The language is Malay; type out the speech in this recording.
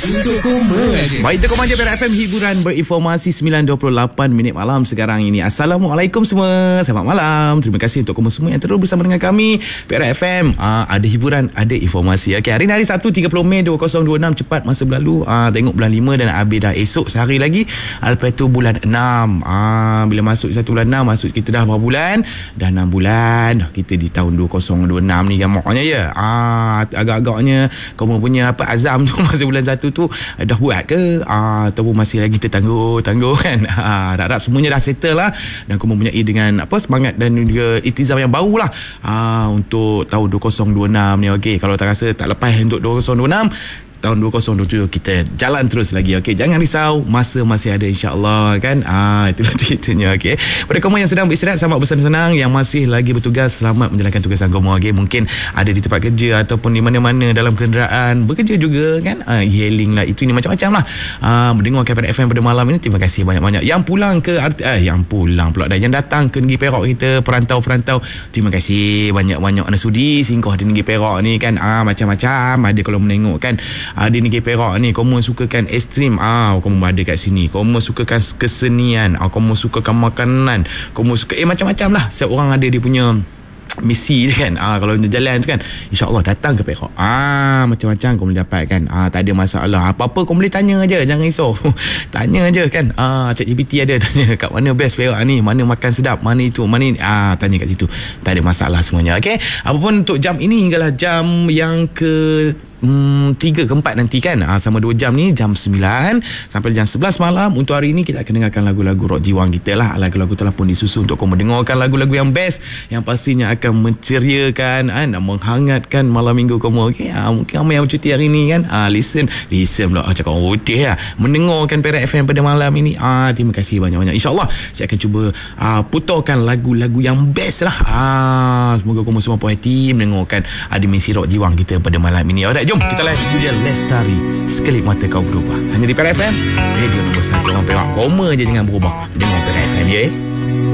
Untuk koma je. Baik, itu Koma je Perak FM, hiburan berinformasi 9.28 minit malam sekarang ini. Assalamualaikum semua. Selamat malam. Terima kasih untuk koma semua yang terus bersama dengan kami Perak FM. Ada hiburan, ada informasi. Okey, hari ni hari Sabtu 30 Mei 2026, cepat masa berlalu. Tengok bulan 5 dan habis dah. Esok sehari lagi. Lepas tu bulan 6. Bila masuk satu bulan 6, masuk kita dah berapa bulan? Dah 6 bulan. Kita di tahun 2026 ni gamaknya ya. Agak-agaknya kau punya apa azam tu masa bulan 1 tu dah buat ke? Ataupun masih lagi tertangguh kan? Harap semuanya dah settle lah. Dan kau mempunyai dengan apa semangat dan juga iktizam yang baru lah untuk tahun 2026 ni. Okey, kalau tak rasa tak lepas untuk 2026, tahun 2027 kita jalan terus lagi. Okey, jangan risau, masa masih ada insya-Allah kan. Itulah ceritanya. Okey, pada kamu yang sedang beristirahat, selamat bersenang-senang. Yang masih lagi bertugas, selamat menjalankan tugas kamu. Okey, mungkin ada di tempat kerja ataupun di mana-mana dalam kenderaan bekerja juga kan. E-hailing lah, itu ni macam-macam lah. Mendengarkan Perak FM pada malam ini, terima kasih banyak-banyak. Yang pulang ke yang pulang pula dah, yang datang ke negeri Perak kita, perantau-perantau, terima kasih banyak-banyak anda sudi singgah di negeri Perak ni kan. Macam-macam ada kalau menengok kan. Di negeri Perak ni, kamu sukakan ekstrim, kamu ada kat sini. Kamu sukakan kesenian, kamu sukakan makanan, kamu suka macam-macam lah. Setiap orang ada dia punya misi kan. Kalau jalan tu kan, insya-Allah datang ke Perak, macam-macam kau boleh dapat kan. Tak ada masalah. Apa-apa kau boleh tanya aja, jangan risau. Tanya aja kan. ChatGPT ada, tanya kat mana best Perak ni, mana makan sedap, mana itu, mana ni, tanya kat situ. Tak ada masalah semuanya. Okey, apapun untuk jam ini hinggalah jam yang ke 3 ke 4 nanti kan. Sama 2 jam ni, jam 9 sampai jam 11 malam. Untuk hari ni kita akan dengarkan lagu-lagu rock jiwang kita lah. Lagu-lagu telah pun disusun untuk kau mendengarkan lagu-lagu yang best, yang pastinya akan menceriakan, menghangatkan malam minggu kamu. Okey, mungkin ramai yang bercuti hari ni kan. Listen pula, cakap orang putih lah, mendengarkan Perak FM pada malam ini. Terima kasih banyak-banyak. InsyaAllah saya akan cuba putarkan lagu-lagu yang best lah. Semoga kamu semua puas hati mendengarkan dimensi rock jiwang kita pada malam ini. Alright, jom kita lihat itu dia Lestari, Sekelip Mata Kau Berubah. Hanya di Perak FM, radio nombor 1 orang Perak. Koma je jangan berubah. Dengar Perak FM ya.